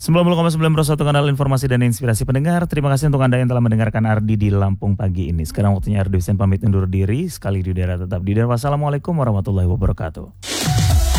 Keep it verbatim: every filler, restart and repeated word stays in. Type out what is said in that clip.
sembilan puluh koma sembilan Pro satu kanal informasi dan inspirasi pendengar. Terima kasih untuk Anda yang telah mendengarkan Ardi di Lampung pagi ini. Sekarang waktunya Ardi Hussein pamit undur diri. Sekali di udara tetap di udara. Wassalamualaikum warahmatullahi wabarakatuh.